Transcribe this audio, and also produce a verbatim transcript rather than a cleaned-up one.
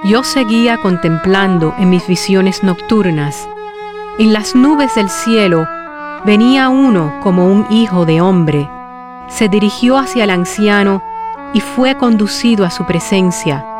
Yo seguía contemplando en mis visiones nocturnas. En las nubes del cielo venía uno como un hijo de hombre. Se dirigió hacia el anciano y fue conducido a su presencia.